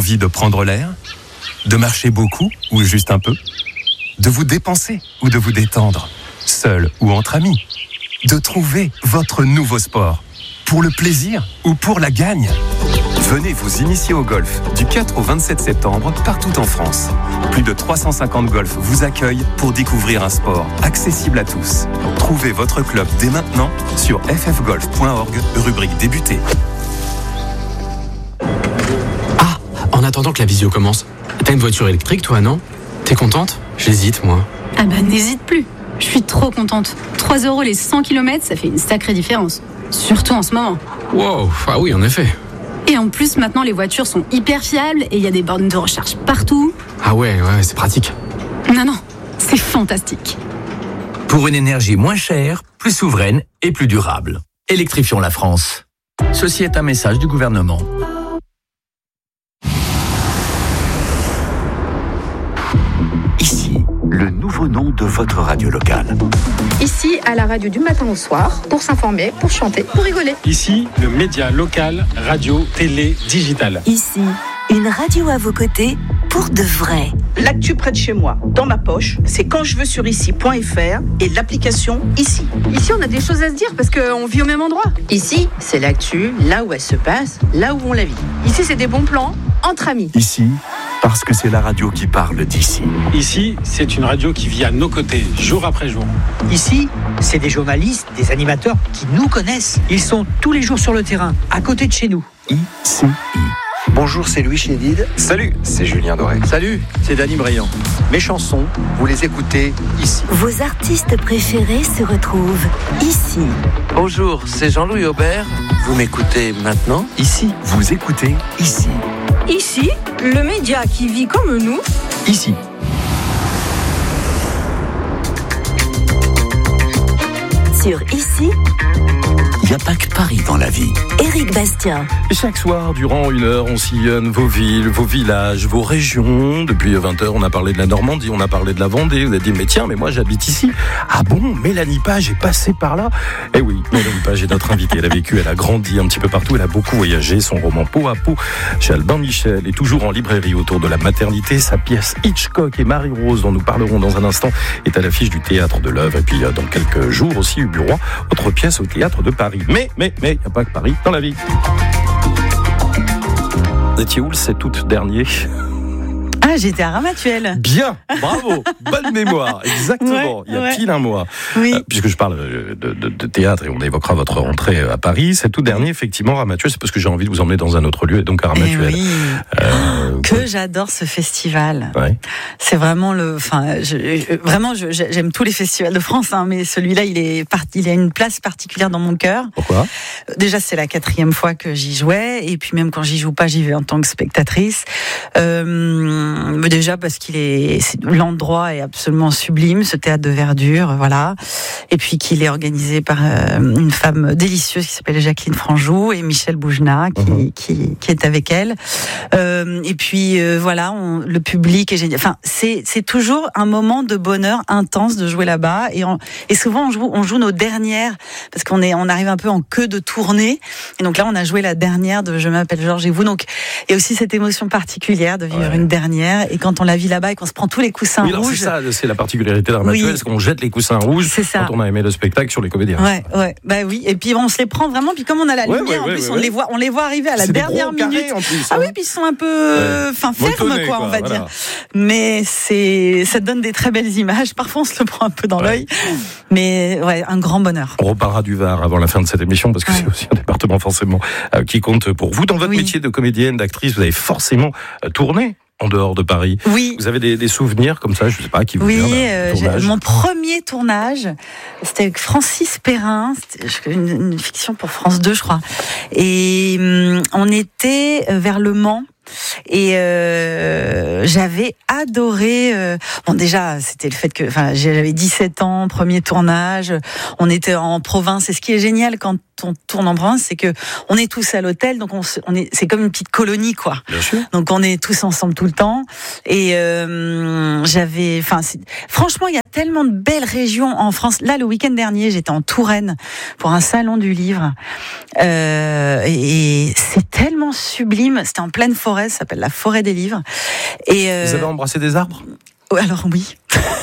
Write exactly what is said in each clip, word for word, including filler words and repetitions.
Envie de prendre l'air? De marcher beaucoup ou juste un peu? De vous dépenser ou de vous détendre? Seul ou entre amis? De trouver votre nouveau sport? Pour le plaisir ou pour la gagne? Venez vous initier au golf du quatre au vingt-sept septembre partout en France. Plus de trois cent cinquante golfs vous accueillent pour découvrir un sport accessible à tous. Trouvez votre club dès maintenant sur f f golf point org, rubrique débuter. Ah, en attendant que la visio commence, t'as une voiture électrique toi, non? T'es contente? J'hésite, moi. Ah bah n'hésite plus. Je suis trop contente. trois euros les cent kilomètres, ça fait une sacrée différence. Surtout en ce moment. Wow, ah oui, en effet. Et en plus, maintenant, les voitures sont hyper fiables et il y a des bornes de recharge partout. Ah ouais, ouais, c'est pratique. Non, non, c'est fantastique. Pour une énergie moins chère, plus souveraine et plus durable. Électrifions la France. Ceci est un message du gouvernement. Ici, le nouveau nom de votre radio locale. Ici, à la radio du matin au soir, pour s'informer, pour chanter, pour rigoler. Ici, le média local, radio, télé, digital. Ici, une radio à vos côtés, pour de vrai. L'actu près de chez moi, dans ma poche, c'est quand je veux sur ici point f r et l'application Ici. Ici, on a des choses à se dire parce qu'on vit au même endroit. Ici, c'est l'actu, là où elle se passe, là où on la vit. Ici, c'est des bons plans entre amis. Ici, parce que c'est la radio qui parle d'ici. Ici, c'est une radio qui vit à nos côtés, jour après jour. Ici, c'est des journalistes, des animateurs qui nous connaissent. Ils sont tous les jours sur le terrain, à côté de chez nous. I C I. Bonjour, c'est Louis Chédid. Salut, c'est Julien Doré. Salut, c'est Dany Briand. Mes chansons, vous les écoutez ici. Vos artistes préférés se retrouvent ici. Bonjour, c'est Jean-Louis Aubert. Vous m'écoutez maintenant ici. Vous écoutez ici. Ici, le média qui vit comme nous. Ici. Sur Ici, il n'y a pas que Paris dans la vie. Éric Bastien. Chaque soir, durant une heure, on sillonne vos villes, vos villages, vos régions. Depuis vingt heures, on a parlé de la Normandie, on a parlé de la Vendée. Vous avez dit, mais tiens, mais moi j'habite ici. Ah bon, Mélanie Page est passée par là? Eh oui, Mélanie Page est notre invitée. Elle a vécu, elle a grandi un petit peu partout, elle a beaucoup voyagé. Son roman Peau à peau chez Albin Michel est toujours en librairie autour de la maternité. Sa pièce Hitchcock et Marie-Rose, dont nous parlerons dans un instant, est à l'affiche du Théâtre de l'Œuvre. Et puis dans quelques jours aussi, Ubu-Roi, autre pièce au Théâtre de Paris. Mais, mais, mais, il n'y a pas que Paris dans la vie. Vous étiez où le sept août dernier? Ah, j'étais à Ramatuelle. Bien, bravo, bonne mémoire, exactement, ouais, il y a ouais. pile un mois. Oui. Euh, puisque je parle de, de, de théâtre et on évoquera votre rentrée à Paris, c'est tout dernier, effectivement, Ramatuelle, c'est parce que j'ai envie de vous emmener dans un autre lieu, et donc à Ramatuelle. Oui. Euh, que ouais. j'adore ce festival. Ouais. C'est vraiment le, enfin, je, je, vraiment, je, j'aime tous les festivals de France, hein, mais celui-là, il est parti, il a une place particulière dans mon cœur. Pourquoi? Déjà, c'est la quatrième fois que j'y jouais, et puis même quand j'y joue pas, j'y vais en tant que spectatrice. Euh, Mais déjà parce qu'il est, c'est, l'endroit est absolument sublime, ce théâtre de verdure, voilà. Et puis qu'il est organisé par euh, une femme délicieuse qui s'appelle Jacqueline Franjou et Michel Boujna qui, mmh. qui, qui est avec elle. Euh, et puis euh, voilà, on, le public est génial. Enfin, c'est, c'est toujours un moment de bonheur intense de jouer là-bas. Et, on, et souvent on joue, on joue nos dernières parce qu'on est, on arrive un peu en queue de tournée. Et donc là, on a joué la dernière de Je m'appelle Georges et vous. Donc, il y a aussi cette émotion particulière de vivre ouais. une dernière. Et quand on la vit là-bas et qu'on se prend tous les coussins oui, rouges. C'est ça, c'est la particularité d'Armatuelle, oui. c'est qu'on jette les coussins rouges quand on a aimé le spectacle sur les comédiens. Ouais, ouais, bah oui. Et puis on se les prend vraiment. Puis comme on a la ouais, lumière, ouais, en plus, ouais, on ouais. les voit, on les voit arriver à la c'est dernière minute. En plus, ah hein. oui, puis ils sont un peu, enfin ouais. fermes, Voltonné, quoi, quoi, on va voilà. dire. Mais c'est, ça donne des très belles images. Parfois, on se le prend un peu dans ouais. l'œil, mais ouais, un grand bonheur. On reparlera du Var avant la fin de cette émission parce que ouais. c'est aussi un département forcément euh, qui compte pour vous. Dans votre oui. métier de comédienne, d'actrice, vous avez forcément euh, tourné en dehors de Paris. Oui. Vous avez des, des souvenirs comme ça, je ne sais pas, qui vous oui, vient euh, j'ai, mon premier tournage, c'était avec Francis Perrin, c'était une, une fiction pour France deux, je crois. Et hum, on était vers Le Mans. Et euh, j'avais adoré. Euh, bon, déjà, c'était le fait que, enfin, j'avais dix-sept ans, premier tournage. On était en province. Et ce qui est génial quand on tourne en province, c'est que on est tous à l'hôtel, donc on, on est, c'est comme une petite colonie, quoi. Bien sûr. Donc on est tous ensemble tout le temps. Et euh, j'avais, enfin, franchement, il y a tellement de belles régions en France. Là, le week-end dernier, j'étais en Touraine pour un salon du livre, euh, et c'est tellement sublime. C'était en pleine forêt, ça s'appelle la forêt des livres. Et euh... Vous avez embrassé des arbres ? Alors oui.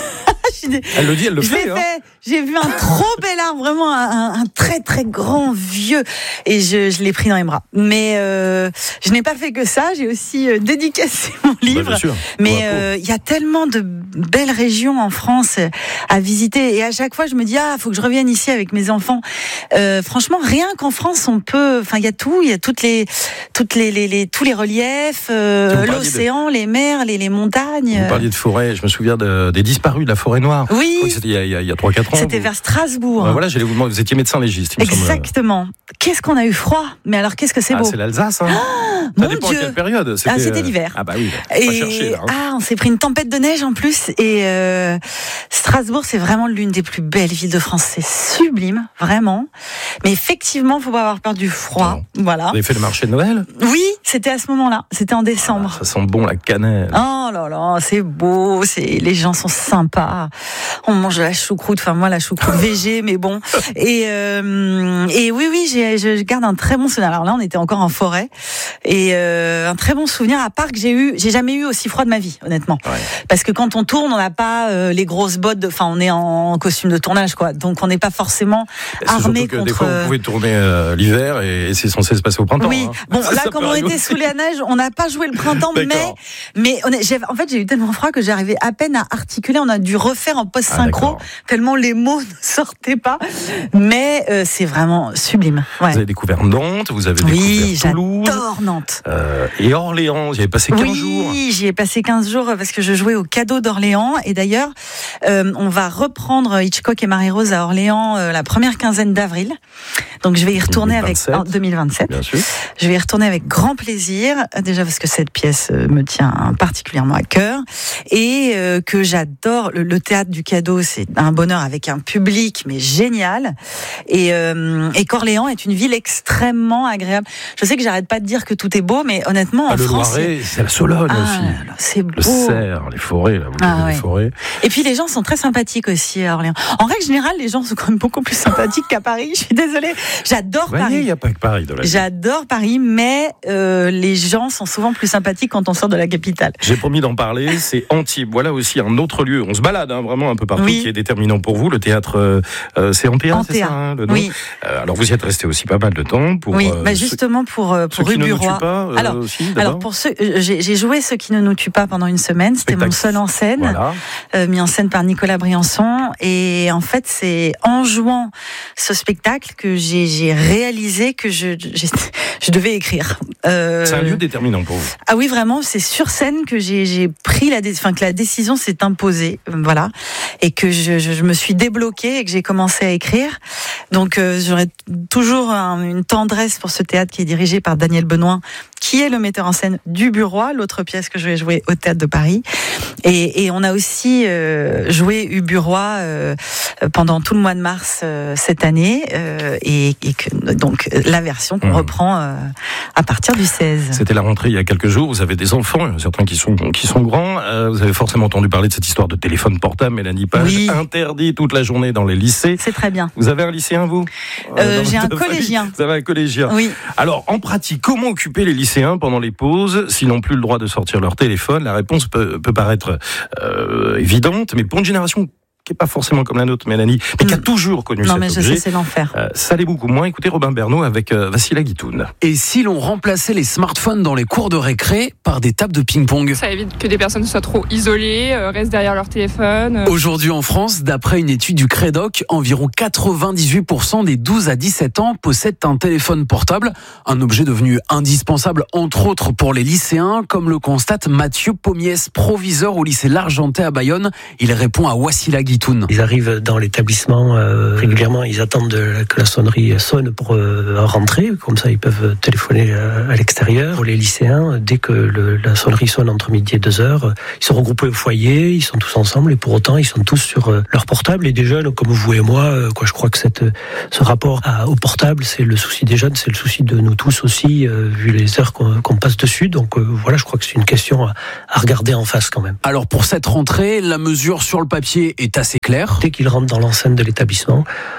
Elle le dit, elle le je fait. L'ai hein. fait. J'ai vu un trop bel arbre, vraiment un, un très très grand vieux, et je, je l'ai pris dans les bras. Mais euh, je n'ai pas fait que ça. J'ai aussi euh, dédicacé mon livre. Bah, bien sûr. Mais il euh, y a tellement de belles régions en France à visiter, et à chaque fois je me dis ah, faut que je revienne ici avec mes enfants. Euh, franchement, rien qu'en France, on peut. Enfin, il y a tout. Il y a toutes les, toutes les, les, les tous les reliefs, euh, l'océan, de... les mers, les, les montagnes. Vous parliez de forêt. Je me souviens de, des disparus de la forêt noire. Oui. C'était il y a, il y a trois quatre ans. C'était vous... vers Strasbourg. Ben voilà, j'allais vous demander, vous étiez médecin légiste. Il Exactement. Me Qu'est-ce qu'on a eu froid. Mais alors, qu'est-ce que c'est beau. Ah, c'est l'Alsace, hein. Ah, ça mon dépend Dieu. à quelle période. C'était, ah, c'était l'hiver. Ah bah oui. Et pas chercher, là, hein. Ah, on s'est pris une tempête de neige en plus. Et euh, Strasbourg, c'est vraiment l'une des plus belles villes de France. C'est sublime, vraiment. Mais effectivement, faut pas avoir peur du froid. Non. Voilà. Vous avez fait le marché de Noël ? Oui, c'était à ce moment-là. C'était en décembre. Ah, ça sent bon la cannelle. Oh là là, c'est beau. C'est les gens sont sympas. On mange de la choucroute. Enfin moi, la choucroute végé, mais bon. Et euh, et oui oui, j'ai, je garde un très bon souvenir. Alors là, on était encore en forêt et euh, un très bon souvenir. À part que j'ai eu, j'ai jamais eu aussi froid de ma vie, honnêtement. Ouais. Parce que quand on tourne, on n'a pas euh, les grosses bottes. Enfin, on est en costume de tournage, quoi. Donc on n'est pas forcément c'est armé que contre. Des fois, vous pouvez tourner euh, l'hiver et, et c'est censé se passer au printemps. Oui. Hein. Bon, là, comme on était sous la neige, on n'a pas joué le printemps, mais mais on est, j'ai, en fait, j'ai eu tellement froid que j'arrivais à peine à articuler. On a dû refaire en post-synchro ah, tellement les mots ne sortaient pas. Mais euh, c'est vraiment sublime. Ouais. Vous avez découvert Nantes, vous avez oui, découvert Toulouse. J'adore Nantes. Euh, et Orléans, j'y ai passé quinze oui, jours. Oui, j'y ai passé quinze jours parce que je jouais au Cadeau d'Orléans. Et d'ailleurs, euh, on va reprendre Hitchcock et Marie-Rose à Orléans euh, la première quinzaine d'avril. Donc je vais y retourner deux mille vingt-sept. Avec en deux mille vingt-sept. Bien sûr. Je vais y retourner avec grand plaisir. Déjà parce que cette pièce me tient particulièrement à cœur et euh, que j'adore. Le, le théâtre du Cadeau, c'est un bonheur avec un public mais génial. Et, euh, et qu'Orléans est une ville extrêmement agréable. Je sais que j'arrête pas de dire que tout est beau, mais honnêtement, ah, en le France, Loiret, c'est la Sologne ah, aussi. C'est beau. Le Cerf, les forêts, là, vous ah, avez ouais. les forêts. Et puis les gens sont très sympathiques aussi à Orléans. En règle générale, les gens sont quand même beaucoup plus sympathiques qu'à Paris. Je suis désolée. J'adore voyez, Paris. Il n'y a pas que Paris dans la ville. J'adore Paris, mais euh, les gens sont souvent plus sympathiques quand on sort de la capitale. J'ai promis d'en parler. C'est Antibes. Voilà aussi un autre lieu. On se balade hein, vraiment un peu partout, oui. qui est déterminant pour vous. Le théâtre, euh, c'est Antéa, Antéa. c'est ça hein, le nom. Oui. Euh, alors vous y êtes resté aussi pas mal de temps pour. Oui, euh, bah justement pour ceux, pour ceux Rue qui Buroy. Ne nous tuent pas, euh, alors, aussi, alors pour ceux, j'ai, j'ai joué Ceux qui ne nous tuent pas pendant une semaine. C'était Spectacle. mon seul en scène, voilà. euh, mis en scène par Nicolas Briançon. Et en fait, c'est en jouant ce spectacle que j'ai, j'ai réalisé que je, j'ai, je devais écrire. Euh... C'est un lieu déterminant pour vous. Ah oui, vraiment, c'est sur scène que j'ai, j'ai pris la, dé... enfin que la décision s'est imposée, voilà, et que je, je, je me suis débloquée et que j'ai commencé à écrire. Donc euh, j'aurais toujours un, une tendresse pour ce théâtre qui est dirigé par Daniel Benoît, qui est le metteur en scène du Buroy, l'autre pièce que je vais jouer au Théâtre de Paris. Et, et on a aussi euh, joué U Buroy euh, pendant tout le mois de mars euh, cette année, euh, et, et que, donc la version qu'on mmh. reprend euh, à partir du seize. C'était la rentrée il y a quelques jours. Vous avez des enfants, certains qui sont qui sont grands. Euh, vous avez forcément entendu parler de cette histoire de téléphone portable, Mélanie Page, oui. interdit toute la journée dans les lycées. C'est très bien. Vous avez un lycéen, vous euh, J'ai un collégien. Vous avez un collégien. Oui. Alors, en pratique, comment occuper les lycéens pendant les pauses, s'ils n'ont plus le droit de sortir leur téléphone? La réponse peut, peut paraître euh, évidente, mais pour une génération qui n'est pas forcément comme la nôtre, Mélanie, mais qui a toujours connu non, cet mais objet. Je sais, c'est l'enfer. Euh, ça l'est beaucoup moins. Écoutez Robin Bernot avec euh, Vassila Guitoun. Et si l'on remplaçait les smartphones dans les cours de récré par des tables de ping-pong? Ça évite que des personnes soient trop isolées, euh, restent derrière leur téléphone. Euh... Aujourd'hui en France, d'après une étude du Crédoc, environ quatre-vingt-dix-huit pour cent des douze à dix-sept ans possèdent un téléphone portable, un objet devenu indispensable entre autres pour les lycéens, comme le constate Mathieu Pommiès, proviseur au lycée L'Argentais à Bayonne. Il répond à Wassila Guitoun. Ils arrivent dans l'établissement euh, régulièrement, ils attendent de, que la sonnerie sonne pour euh, rentrer, comme ça ils peuvent téléphoner à, à l'extérieur. Pour les lycéens, dès que le, la sonnerie sonne entre midi et deux heures, ils sont regroupés au foyer, ils sont tous ensemble et pour autant ils sont tous sur euh, leur portable. Et des jeunes comme vous et moi, euh, quoi, je crois que cette, ce rapport à, au portable, c'est le souci des jeunes, c'est le souci de nous tous aussi, euh, vu les heures qu'on, qu'on passe dessus. Donc euh, voilà, je crois que c'est une question à, à regarder en face quand même. Alors pour cette rentrée, la mesure sur le papier est assez claire. Dès qu'ils rentrent dans l'enceinte de l'établissement,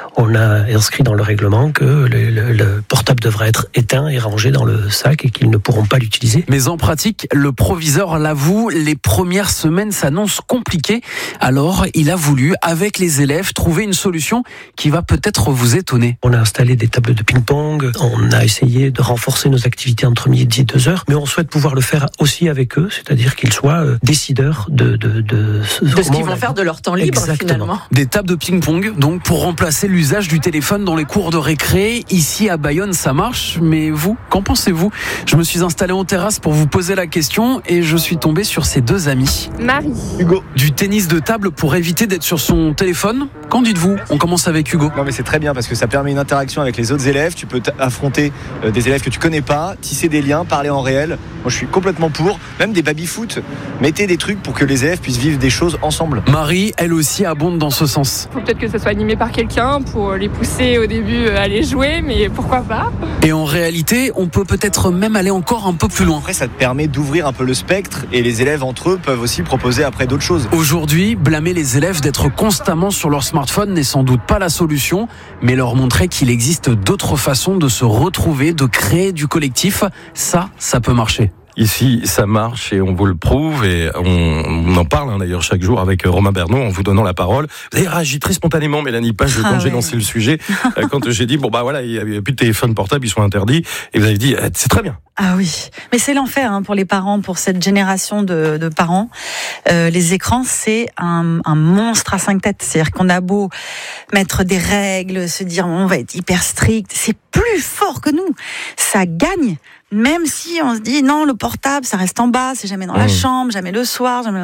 on a inscrit dans le règlement que le, le, le portable devra être éteint et rangé dans le sac et qu'ils ne pourront pas l'utiliser. Mais en pratique, le proviseur l'avoue, les premières semaines s'annoncent compliquées. Alors, il a voulu, avec les élèves, trouver une solution qui va peut-être vous étonner. On a installé des tables de ping-pong, on a essayé de renforcer nos activités entre midi et deux heures, mais on souhaite pouvoir le faire aussi avec eux, c'est-à-dire qu'ils soient décideurs de... De, de, de ce qu'ils vont faire de leur temps libre. Exactement. Finalement. Des tables de ping-pong, donc pour remplacer l'usage du téléphone dans les cours de récré. Ici à Bayonne, ça marche, mais vous, qu'en pensez-vous ? Je me suis installé en terrasse pour vous poser la question et je suis tombé sur ces deux amis. Marie. Hugo. Du tennis de table pour éviter d'être sur son téléphone ? Qu'en dites-vous ? On commence avec Hugo. Non mais c'est très bien parce que ça permet une interaction avec les autres élèves. Tu peux affronter euh, des élèves que tu connais pas, tisser des liens, parler en réel. Moi je suis complètement pour. Même des baby-foot. Mettez des trucs pour que les élèves puissent vivre des choses ensemble. Marie, elle aussi abonde dans ce sens. Faut peut-être que ça soit animé par quelqu'un pour les pousser au début à aller jouer, mais pourquoi pas ? Et en réalité, on peut peut-être même aller encore un peu plus loin. Après ça te permet d'ouvrir un peu le spectre et les élèves entre eux peuvent aussi proposer après d'autres choses. Aujourd'hui, blâmer les élèves d'être constamment sur leur smartphone n'est sans doute pas la solution, mais leur montrer qu'il existe d'autres façons de se retrouver, de créer du collectif, ça, ça peut marcher. Ici, ça marche et on vous le prouve et on, on en parle hein, d'ailleurs chaque jour avec Romain Bernot en vous donnant la parole. Vous avez réagi très spontanément, Mélanie Page, quand ah j'ai ouais. lancé le sujet, quand j'ai dit bon bah voilà, il n'y a plus de téléphone portable, ils sont interdits, et vous avez dit c'est très bien. Ah oui, mais c'est l'enfer hein, pour les parents, pour cette génération de, de parents. Euh, les écrans, c'est un, un monstre à cinq têtes. C'est-à-dire qu'on a beau mettre des règles, se dire on va être hyper strict, c'est plus fort que nous. Ça gagne. Même si on se dit non, le portable, ça reste en bas, c'est jamais dans la mmh. chambre, jamais le soir, jamais...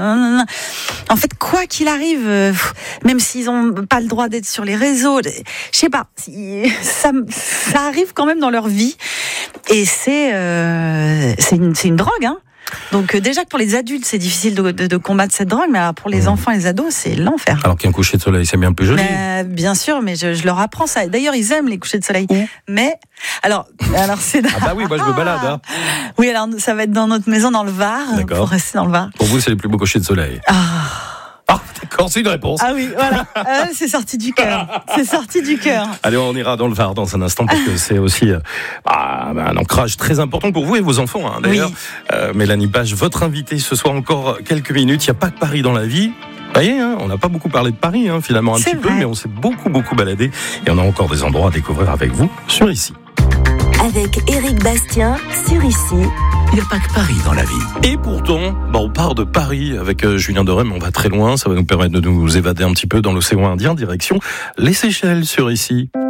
En fait, quoi qu'il arrive, même s'ils ont pas le droit d'être sur les réseaux, je sais pas, ça, ça arrive quand même dans leur vie. Et c'est, euh, c'est une, c'est une drogue, hein. Donc euh, déjà que pour les adultes c'est difficile de, de, de combattre cette drogue, mais alors pour les mmh. enfants et les ados c'est l'enfer. Alors qu'un coucher de soleil c'est bien plus joli. Mais, bien sûr, mais je, je leur apprends ça. D'ailleurs ils aiment les couchers de soleil. Mmh. Mais alors, alors c'est. Ah bah oui, moi je me balade. Hein. Oui, alors ça va être dans notre maison dans le Var. D'accord. Pour rester dans le Var. Pour vous c'est les plus beaux couchers de soleil. Ah. Ah, d'accord, c'est une réponse. Ah oui, voilà, euh, c'est sorti du cœur. C'est sorti du cœur. Allez, on ira dans le Var dans un instant parce que c'est aussi euh, bah, un ancrage très important pour vous et vos enfants. Hein. D'ailleurs, oui. euh, Mélanie Page, votre invitée ce soir encore quelques minutes. Il n'y a pas que Paris dans la vie. Vous voyez, hein, on n'a pas beaucoup parlé de Paris, hein, finalement un c'est petit vrai. peu, mais on s'est beaucoup, beaucoup baladé. Et on a encore des endroits à découvrir avec vous sur Ici. Avec Éric Bastien sur Ici. Il n'y a pas que Paris dans la vie. Et pourtant, bah on part de Paris avec euh, Julien Dorem, on va très loin, ça va nous permettre de nous évader un petit peu dans l'océan Indien, direction les Seychelles sur Ici.